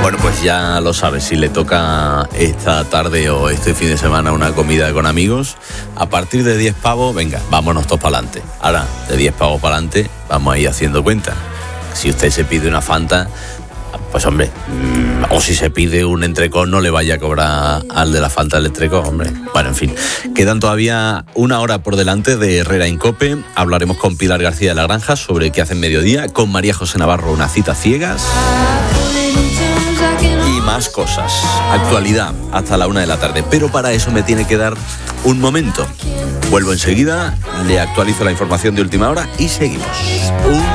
Bueno, pues ya lo sabes, si le toca esta tarde o este fin de semana una comida con amigos, a partir de 10 pavos, venga, vámonos todos para adelante. Ahora, de 10 pavos para adelante, vamos a ir haciendo cuenta. Si usted se pide una Fanta, pues hombre, o si se pide un entrecot, no le vaya a cobrar al de la Fanta el entrecot, hombre. Bueno, en fin, quedan todavía una hora por delante de Herrera en COPE. Hablaremos con Pilar García de la Granja sobre qué hace en mediodía, con María José Navarro, una cita ciegas. Y más cosas, actualidad, hasta la 1 de la tarde. Pero para eso me tiene que dar un momento. Vuelvo enseguida, le actualizo la información de última hora y seguimos.